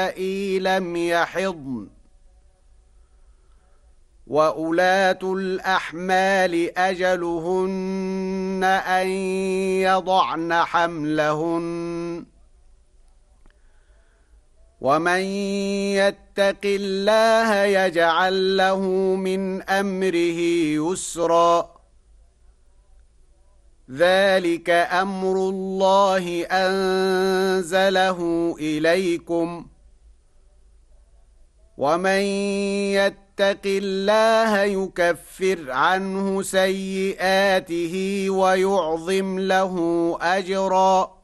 لم يحضن وأولاة الأحمال أجلهن أن يضعن حملهن ومن يتق الله يجعل له من أمره يسرا ذلك أمر الله أنزله إليكم ومن يتق الله يكفر عنه سيئاته ويعظم له أجرا